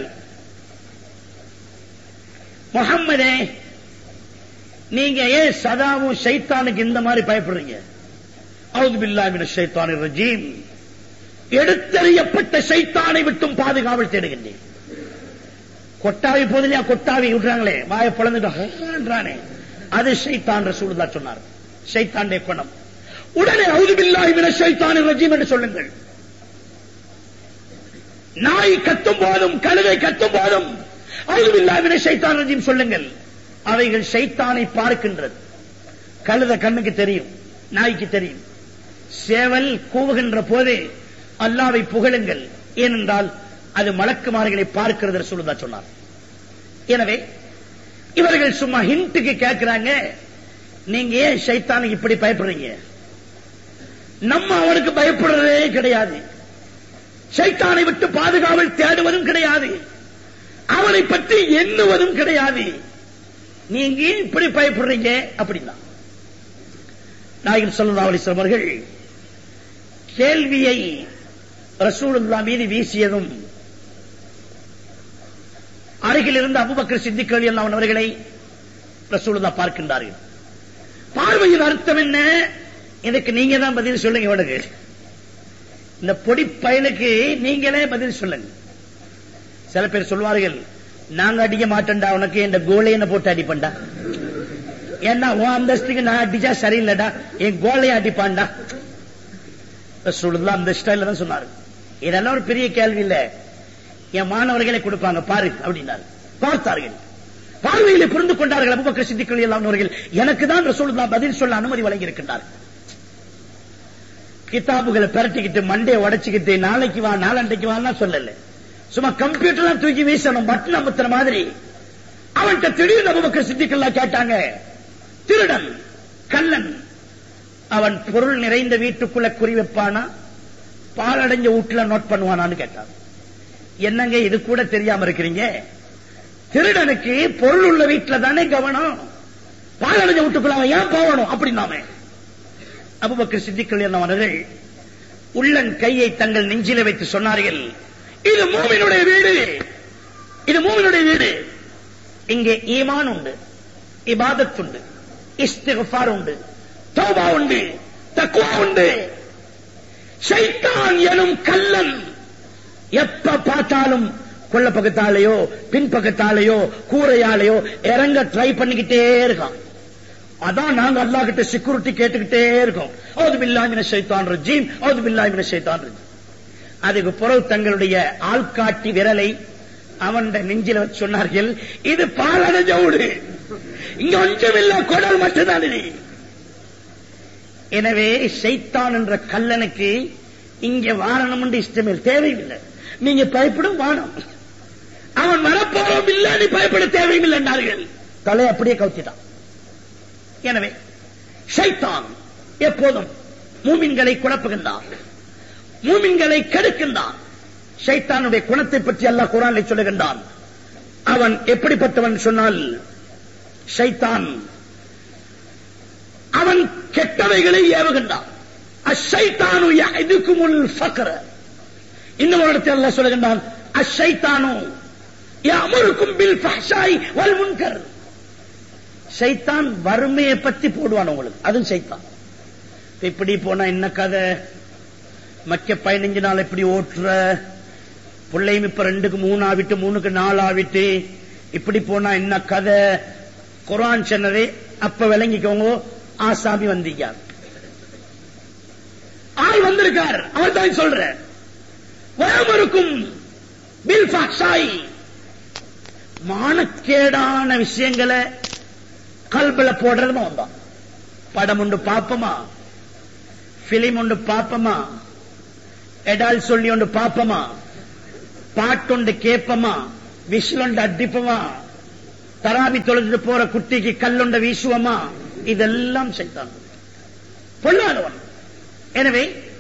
முஹம்மதே, நீங்க ஏன் சதாவும் ஷைத்தானுக்கு இந்த மாதிரி பயப்படுறீங்க? அஊது பில்லாஹி மினஷ் ஷைத்தானிர் ரஜீம், எடுத்தறியப்பட்ட ஷைத்தானை விட்டும் பாதுகாவல் தேடுகின்றேன். கொட்டாவி போதிலையா கொட்டாவி விடுறாங்களே, வாயை பிளந்துட்டானே, அது ஷைத்தான். ரசூலுல்லாஹ் சொன்னார், ஷைத்தானுடைய குணம். உடனே அஊது பில்லாஹி மினஷ் ஷைத்தானிர் ரஜீம் என்று சொல்லுங்கள். நாய் கத்தும் போதும் கழுதை கத்தும் போதும் அஊது பில்லாஹி மினஷ் ஷைத்தானிர் ரஜீம் சொல்லுங்கள். அவைகள் ஷைத்தானை பார்க்கின்றது. கழுத கண்ணுக்கு தெரியும், நாய்க்கு தெரியும். சேவல் கூவுகின்ற போது அல்லாஹ்வை புகழுங்கள், ஏனென்றால் அது மலக்குமார்களை பார்க்கிறது ரசூலுல்லாஹ் சொன்னார். எனவே இவர்கள் சும்மா ஹிண்ட்டுக்கு கேட்கிறாங்க, நீங்க ஏன் ஷைத்தானுக்கு இப்படி பயப்படுறீங்க? நம்ம அவனுக்கு பயப்படுறதே கிடையாது, ஷைத்தானை விட்டு பாதுகாவல் தேடுவதும் கிடையாது, அவனை பற்றி எண்ணுவதும் கிடையாது, நீங்க இப்படி பயப்படுறீங்க அப்படின்னா. நாயகம் ஸல்லல்லாஹு அலைஹி வஸல்லம் அவர்கள் கேள்வியை ரசூலுல்லாஹ் மீது வீசியதும் அருகில் இருந்த அபூபக்கர் சித்திக் ரலியல்லாஹு அன்ஹு அவர்களை ரசூலுல்லாஹ் பார்க்கின்றார்கள். பார்வையின் அர்த்தம் என்ன? இதுக்கு நீங்க தான் பதில் சொல்லுங்க. இவனுக்கு இந்த பொடி பயலுக்கு நீங்களே பதில் சொல்லுங்க. சில பேர் சொல்வார்கள், நாங்க அடிக்க மாட்டேன்டா, உனக்கு இந்த கோலையனை போட்டு அடிப்பண்டா, ஏன்னா உன் அந்தஸ்துக்கு நான் அடிச்சா சரியில்லடா, என் கோலையை அடிப்பான்டா. ரசூலுல்லாஹ் அந்த ஸ்டைல்ல தான் சொன்னாரு. இதெல்லாம் ஒரு பெரிய கேள்வி இல்ல, என் மாணவர்களை கொடுப்பாங்க பாரு அப்படின்னாரு. பார்த்தார்கள், பார்வையிலே புரிந்து கொண்டார்கள் அபூபக்கர் சித்திக் ரலியல்லாஹு அன்ஹு அவர்கள். எனக்கு தான் ரசூலுல்லாஹ் பதில் சொல்ல அனுமதி வழங்கி இருக்கின்றார். கிதாபுகளை பரட்டிக்கிட்டு மண்டே உடைச்சுக்கிட்டு நாளைக்கு வா நாளண்டைக்கு வான்னா சொல்லல, சும்மா கம்ப்யூட்டர் தூக்கி வீசணும், பட்டன் அமுத்துற மாதிரி. அவன்கிட்ட திடீர்னு அபூபக்கர் சித்திக் ரலியல்லாஹு கேட்டாங்க, திருடன் கள்ளன் அவன் பொருள் நிறைந்த வீட்டுக்குள்ள குறி வைப்பானா, பாலடைஞ்ச வீட்டுல நோட் பண்ணுவானான்னு கேட்டான். என்னங்க இது கூட தெரியாம இருக்கிறீங்க? திருடனுக்கு பொருள் உள்ள வீட்டுல தானே கவனம், பாலடைஞ்ச வீட்டுக்குள்ள அவன் ஏன் போகணும் அப்படின்னாமே. அபூபக்கர் சித்திக் ரலியல்லாஹு அன்ஹு அவர்கள் உள்ளன் கையை தங்கள் நெஞ்சில வைத்து சொன்னார்கள், இது மூமினுடைய வீடு, இது மூமினுடைய வீடு. இங்கே ஈமான் உண்டு, இபாதத் உண்டு, இஸ்திக்ஃபார் உண்டு, தௌபா உண்டு, தக்வா உண்டு. ஷைத்தான் எனும் கள்ளன் எப்ப பார்த்தாலும் கொள்ள பக்கத்தாலேயோ பின் பக்கத்தாலேயோ கூரையாலேயோ இறங்க ட்ரை பண்ணிக்கிட்டே இருக்கான். அதான் நாங்க அல்லாஹ் கிட்ட செக்யூரிட்டி கேட்டுக்கிட்டே இருக்கோம். அவுது பில்லாஹி மினஷ் ஷைத்தானிர் ரஜீம், அவுது பில்லாஹி மினஷ் ஷைத்தானிர் ரஜீம். அதுக்கு பிறகு தங்களுடைய ஆள்காட்டி விரலை அவன் நெஞ்சில வச்சு சொன்னார்கள், இது பாலடைஞ்ச வீடு, இங்க ஒன்றும் இல்ல, குடல் மட்டும்தான். எனவே ஷைத்தான் என்ற கல்லனுக்கு இங்க வாரணம் என்று இஷ்டமே தேவையில்லை, நீங்க பயப்படும் வானம், அவன் வரப்போறோம் இல்ல, நீ பயப்பட தேவையில்லை என்றார்கள். தலை அப்படியே கவுத்திட்டான். எனவே ஷைத்தான் எப்போதும் மூமின்களை குழப்புகின்றான், மூமின்களை கெடுக்கின்றான். ஷைத்தானுடைய குணத்தை பற்றி அல்லாஹ் குர்ஆனில் சொல்லுகின்றான். அவன் எப்படிப்பட்டவன் சொன்னால், ஷைத்தான் அவன் கெட்டவைகளை ஏவுகின்றான். அஷைத்தானு யஅதுகுமுல் ஃபக்ர. இன்னும் ஒரு இடத்தில் அல்லாஹ் சொல்லுகின்றான், அஷைத்தானு யஅமுருக்கும் பில் ஃபஹ்ஷாய் வல் முன்கர். ஷைத்தான் வறுமையை பத்தி போடுவான் உங்களுக்கு, அதுவும் ஷைத்தான். இப்படி போனா என்ன கதை, மக்க பதினஞ்சு நாள் இப்படி ஓட்டுற பிள்ளையும் இப்ப ரெண்டுக்கு மூணு ஆவிட்டு மூணுக்கு நாலு ஆவிட்டு இப்படி போனா என்ன கதை. குர்ஆன் சொன்னதே அப்ப விளங்கிக்கோங்க, ஆசாமி வந்திருக்கார், ஆள் வந்திருக்கார், அவர் தான் சொல்ற வயமருக்கும் பில் ஃபஹ்ஷாய். மானக்கேடான விஷயங்களை கல்பல போடுறதுமா வந்தான். படம் உண்டு பாப்பமா, பிலிம் உண்டு பாப்பமா, எடால் சொல்லி ஒன்று பாப்பமா, பாட்டுண்டு கேப்பமா, விசிலுண்டு அடிப்பமா, தராபி தொழுது போற குட்டிக்கு கல்லுண்ட வீசுவமா, இதெல்லாம் ஷைத்தான் பொல்லாதவன். எனவே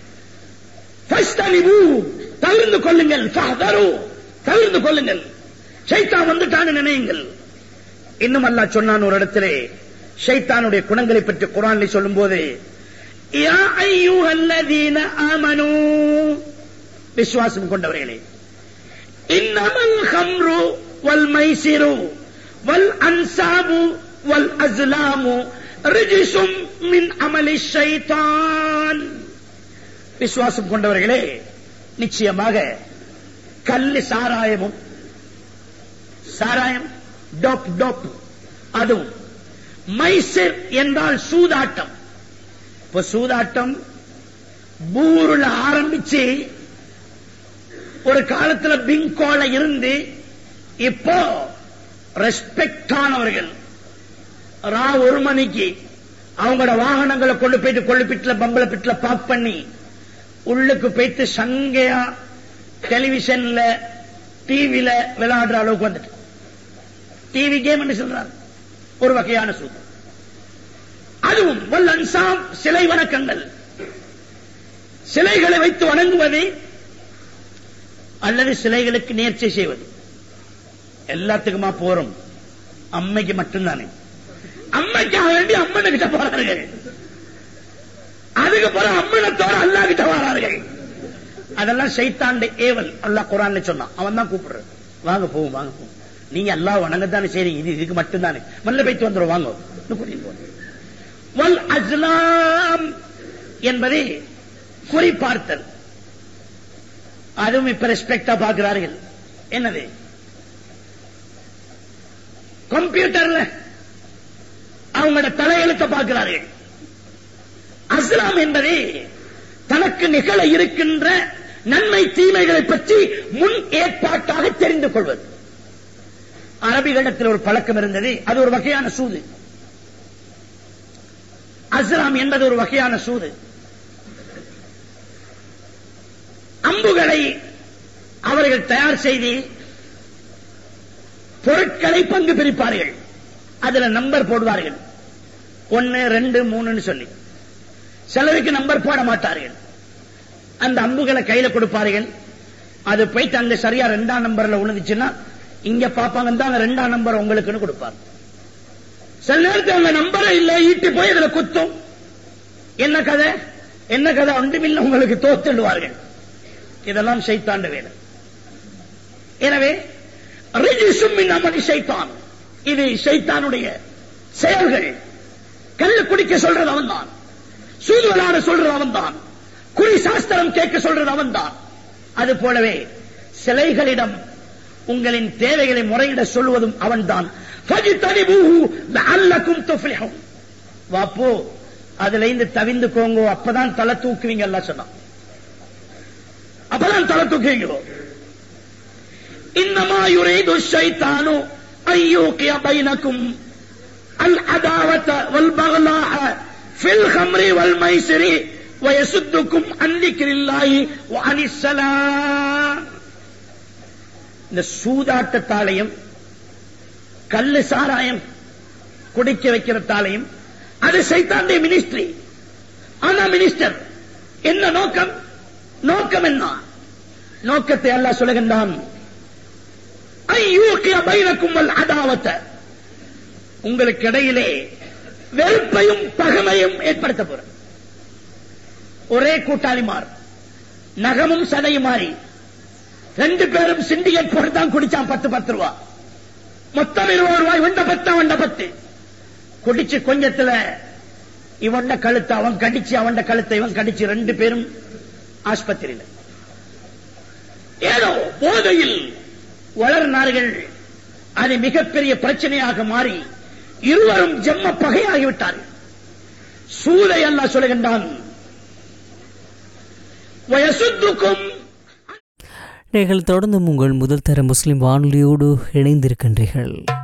தவிர்ந்து கொள்ளுங்கள், தவிர்ந்து கொள்ளுங்கள், ஷைத்தான் வந்துட்டான்னு நினையுங்கள். இன்னும் அல்லாஹ் சொன்னான் ஒரு இடத்திலே ஷைத்தானுடைய குணங்களை பற்றி குர்ஆனில் சொல்லும் போது, யா அய்யுஹல்லதீன ஆமனூ, விசுவாசம் கொண்டவர்களே, இன்னமல் ஹம்ரு வல் மைசிரு வல் அன்சாபு வல் அஸ்லாமு ரிஜ்சும் மின் அமலி ஷைத்தான். விசுவாசம் கொண்டவர்களே, நிச்சயமாக கல்லு சாராயமும், சாராயம் டோப் டோப், அதுவும் மைசிர் என்றால் சூதாட்டம். இப்ப சூதாட்டம் பூருல ஆரம்பிச்சு ஒரு காலத்துல பிங்கோல இருந்து இப்போ ரெஸ்பெக்ட் ஆனவர்கள் ரா ஒரு மணிக்கு அவங்களோட வாகனங்களை கொண்டு போயிட்டு கொள்ளுப்பிட்டுல பம்பள பிட்டுல பாக் பண்ணி உள்ளுக்கு போயிட்டு சங்கையா டெலிவிஷன்ல டிவில விளையாடுற அளவுக்கு வந்துட்டு டிவி கேம் என்று சொல்றாரு. ஒரு வகையான சூது. அதுவும் வல் அன்சாம், சிலை வணக்கங்கள், சிலைகளை வைத்து வணங்குவது அல்லது சிலைகளுக்கு நேர்ச்சை செய்வது. எல்லாத்துக்குமா போறோம், அம்மைக்கு மட்டும்தானே. அம்மைக்காக வேண்டி அம்மனை கிட்ட போறார்கள், அதுக்கப்புறம் அம்மனத்தோட அல்லாஹ் கிட்ட வரார்கள். அதெல்லாம் ஷைத்தானுடைய ஏவல். அல்லாஹ் குர்ஆன்ல சொன்னான், அவன் தான் கூப்பிடுறது, வாங்க போவோம் வாங்க போவோம், நீங்க அல்லாஹ் வணங்கத்தானே செய்றீங்க, இது இதுக்கு மட்டும்தானே, மல்ல போய்த்து வந்துடும் வாங்க கூட்டிட்டு போங்க. வல் அஸ்லாம் என்பது குறிப்பார்த்தல், அதுவும் இப்ப ரெஸ்பெக்டா பார்க்கிறார்கள். என்னது, கம்ப்யூட்டர்ல அவங்களோட தலையெழுத்த பார்க்கிறார்கள். அஸ்லாம் என்பது தனக்கு நிகழ இருக்கின்ற நன்மை தீமைகளை பற்றி முன் ஏற்பாட்டாக தெரிந்து கொள்வது. அரபிகளிடத்தில் ஒரு பழக்கம் இருந்தது, அது ஒரு வகையான சூது. அஸ்லாம் என்பது ஒரு வகையான சூது. அம்புகளை அவர்கள் தயார் செய்து பொருட்களை பங்கு பிரிப்பார்கள், அதுல நம்பர் போடுவார்கள், ஒன்னு ரெண்டு மூணுன்னு சொல்லி. சிலருக்கு நம்பர் போட மாட்டார்கள், அந்த அம்புகளை கையில கொடுப்பார்கள். அது போயிட்டு அங்க சரியா ரெண்டாம் நம்பர்ல உழுந்துச்சுன்னா இங்க பாப்பாங்க தான் ரெண்டாம் நம்பர் உங்களுக்குன்னு கொடுப்பாங்க. சில நேரத்தில் அந்த நம்பரை இல்ல ஈட்டி போய் இதுல குத்தும். என்ன கதை என்ன கதை ஒன்றுமில்லை, உங்களுக்கு தோத்துடுவார்கள். இதெல்லாம் ஷைத்தாண்ட வேலை. எனவே ரிஜ்சும் மின் அமலி ஷைத்தான், இது ஷைத்தானுடைய செயல்கள். கல்லு குடிக்க சொல்றது அவன் தான், சூது விளையாட சொல்றது அவன் தான், குறி சாஸ்திரம் கேட்க சொல்றது அவன் தான். அது போலவே சிலைகளிடம் உங்களின் தேவைகளை முறையிட சொல்வதும் அவன் தான். வாப்போ அதுல இருந்து தவிந்துக்கோங்க, அப்பதான் தலை தூக்குவீங்க. எல்லாம் சொன்னான், அப்பதான் தலை தூக்குவீங்க. இன்னமா யுரீது ஷைத்தானு அய்யூகிய பைனக்கும் அல் அதாவத வல் பக்லாஹ ஃபில் ஹம்ரி வல் மைசிரி வயசுத்துக்கும் அன் திக்ரில்லாஹி வ அனிஸ் ஸலாம். இந்த சூதாட்டத்தாலையும் கல்லு சாராயம் குடிக்க வைக்கிறதாலையும் அது சைத்தானுடைய மினிஸ்ட்ரி. ஆனா மினிஸ்டர் என்ன நோக்கம்? நோக்கம் என்ன? நோக்கத்தை அல்லாஹ் சொல்லுகின்றான், அய்யூகிய பைனக்கும் வல் அதாவத, உங்களுக்கு இடையிலே வெறுப்பையும் பகைமையும் ஏற்படுத்த போற. ஒரே கூட்டாளிமார், நகமும் சதையும் மாறி ரெண்டு பேரும் சிண்டிகேட் போட்டு தான் குடிச்சான். பத்து பத்து ரூபா மொத்தம் இருபது ரூபாய். வண்ட பத்து அவண்ட பத்து குடிச்சு கொஞ்சத்துல இவண்ட கழுத்தை அவன் கடிச்சு, அவண்ட கழுத்தை இவன் கடிச்சு, ரெண்டு பேரும் ஆஸ்பத்திரியில் ஏதோ போதையில் வளர்னார்கள். அது மிகப்பெரிய பிரச்சனையாக மாறி இருவரும் ஜென்ம பகையாகிவிட்டார்கள். சூதை அல்லாஹ் சொல்லுகின்றான், வயசுத்துக்கும். நீங்கள் தொடர்ந்து உங்கள் முதல் தர முஸ்லிம் வானொலியோடு இணைந்திருக்கின்றீர்கள்.